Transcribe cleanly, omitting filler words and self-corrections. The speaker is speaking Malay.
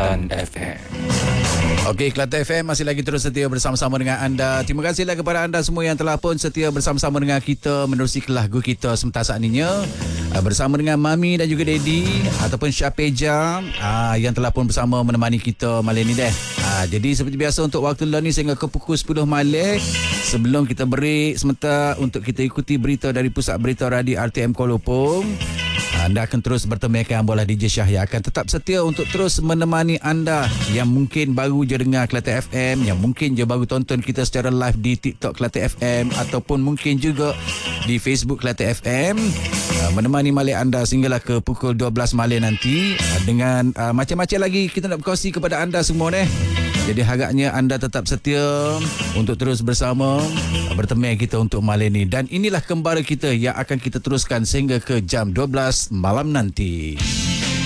Kelantan FM. Okey, Kelantan FM masih lagi terus setia bersama-sama dengan anda. Terima kasihlah kepada anda semua yang telah pun setia bersama-sama dengan kita menerusi lagu kita sementara saat ini bersama dengan Mami dan juga Daddy ataupun Syapeja yang telah pun bersama menemani kita malam ni deh. Jadi seperti biasa untuk waktu ni sehingga ke pukul 10 malam sebelum kita break sementara untuk kita ikuti berita dari Pusat Berita Radio RTM Kuala Lumpur. Anda akan terus bertemu dengan bola DJ Syah yang akan tetap setia untuk terus menemani anda yang mungkin baru je dengar Kelantan FM, yang mungkin je baru tonton kita secara live di TikTok Kelantan FM ataupun mungkin juga di Facebook Kelantan FM. Menemani malam anda sehinggalah ke pukul 12 malam nanti dengan macam-macam lagi kita nak berkongsi kepada anda semua ni. Jadi harapnya anda tetap setia untuk terus bersama bertemu kita untuk malam ni. Dan inilah kembara kita yang akan kita teruskan sehingga ke jam 12 malam nanti.